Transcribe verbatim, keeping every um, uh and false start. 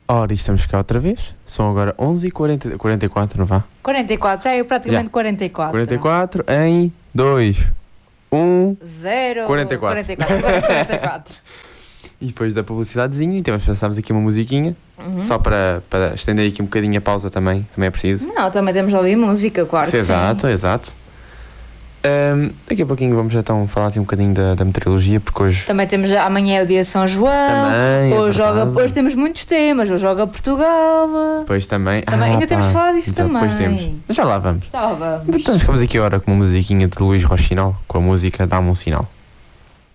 Ora, estamos cá outra vez. São agora onze e quarenta, quarenta e quatro, não vá? quarenta e quatro, já é praticamente Já. quarenta e quatro. quarenta e quatro em dois, um. zero. quarenta e quatro. quarenta e quatro. quarenta e quatro. E depois da publicidadezinha, então passámos aqui uma musiquinha, Uhum. só para, para estender aqui um bocadinho a pausa também, também é preciso. Não, também temos de ouvir música, claro que Exato, sim. exato. Ahm, daqui a pouquinho vamos então falar assim um bocadinho da, da meteorologia, porque hoje Também temos, amanhã é o dia de São João. também é Hoje, joga, verdade. hoje temos muitos temas. Hoje joga Portugal. Depois também, Também, Ah, ainda temos pá. de falar disso Então, também. Depois temos. Já lá vamos. Já vamos. Então ficamos aqui agora com uma musiquinha de Luís Rochinol, com a música Dá-me um Sinal.